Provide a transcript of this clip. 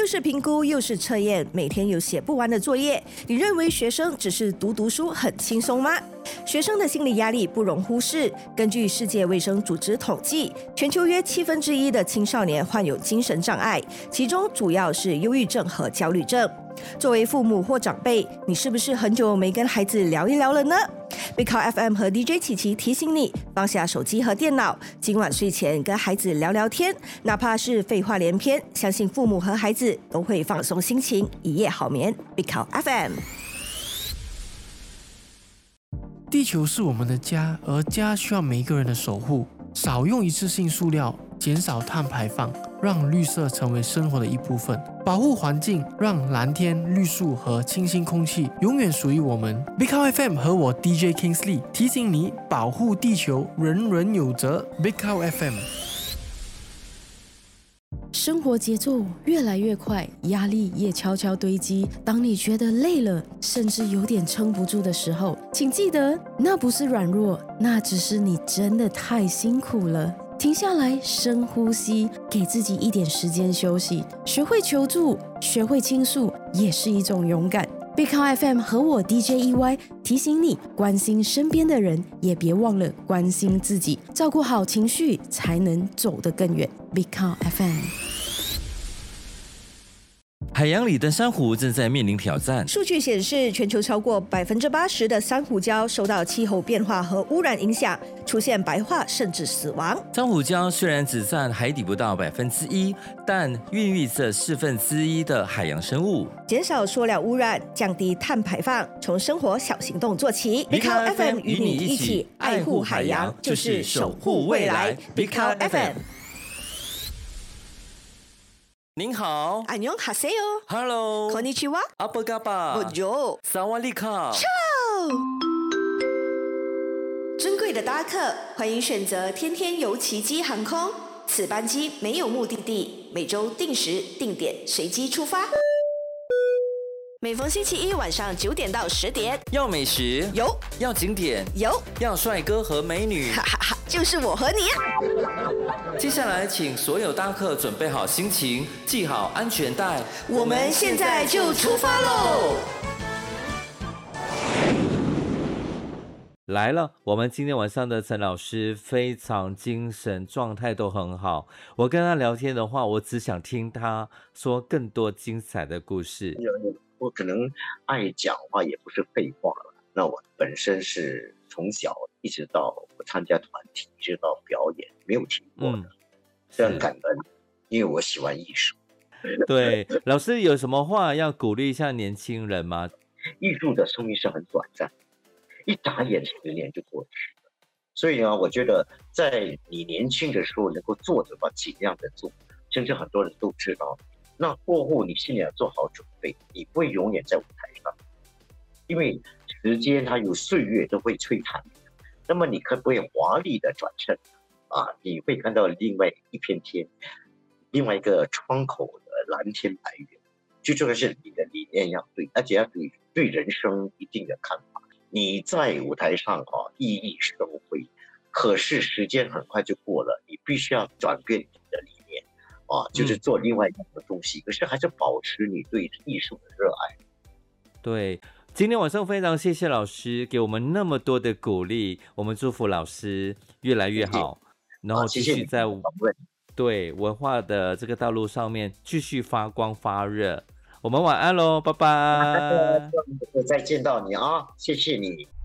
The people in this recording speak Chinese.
又是评估又是测验，每天有写不完的作业，你认为学生只是读书很轻松吗？学生的心理压力不容忽视。根据世界卫生组织统计，全球约1/7的青少年患有精神障碍，其中主要是忧郁症和焦虑症。作为父母或长辈，你是不是很久没跟孩子聊一聊了呢？ Big Cow FM 和 DJ 琪琪提醒你，放下手机和电脑，今晚睡前跟孩子聊聊天，哪怕是废话连篇，相信父母和孩子都会放松心情，一夜好眠。Big Cow FM。 地球是我们的家，而家需要每一个人的守护。少用一次性塑料，减少碳排放，让绿色成为生活的一部分。保护环境，让蓝天、绿树和清新空气永远属于我们。Big Cow FM 和我 DJ Kingsley 提醒你，保护地球，人人有责。Big Cow FM。 生活节奏越来越快，压力也悄悄堆积。当你觉得累了，甚至有点撑不住的时候，请记得，那不是软弱，那只是你真的太辛苦了。停下来，深呼吸，给自己一点时间休息。学会求助，学会倾诉，也是一种勇敢。Big Cow FM 和我 DJ EY 提醒你，关心身边的人，也别忘了关心自己，照顾好情绪，才能走得更远。Big Cow FM。 海洋里的珊瑚正在面临挑战。 数据显示，全球超过80%的珊瑚礁受到气候变化和污染影响，出现白化甚至死亡。 珊瑚礁虽然只占海底不到1%，但孕育着1/4的海洋生物。 减少塑料污染，降低碳排放，从生活小行动做起。Big Cow FM 与你一起爱护海洋，就是守护未来。Big Cow FM。 您好， 안녕하세요。 Hello， こんにちは。 阿波嘎巴， Bonjour， 萨瓦利卡。 尊贵的搭客，欢迎选择天天游奇迹航空。此班机没有目的地，每周定时定点随机出发。每逢星期一晚上9点到10点， 要美食有， 要景点有， 要帅哥和美女， 哈哈哈，就是我和你。 接下来，请所有搭客准备好心情，系好安全带， 我们现在就出发喽！ 来了，我们今天晚上的陈老师非常精神，状态都很好。我跟他聊天的话，我只想听他说更多精彩的故事。 我可能爱讲话也不是废话了。那我本身是从小一直到我参加团体，一直到表演，没有停过的。非常感恩，因为我喜欢艺术。 对，老师有什么话要鼓励一下年轻人吗？ 艺术的生命是很短暂，一眨眼10年就过去了。所以我觉得在你年轻的时候能够做的话，尽量的做。甚至很多人都知道，那过后你心里要做好准备，你不会永远在舞台上，因为时间还有岁月都会摧残你。那么你可不可以华丽的转身你会看到另外一片天，另外一个窗口的蓝天白云。最重要是你的理念要对，而且要对人生一定的看法。你在舞台上熠熠生辉，可是时间很快就过了，你必须要转变你的理念就是做另外一样的东西，可是还是保持你对艺术的热爱。 对，今天晚上非常谢谢老师给我们那么多的鼓励，我们祝福老师越来越好，然后继续在对文化的这个道路上面继续发光发热。我们晚安喽，拜拜。 再见到你谢谢你。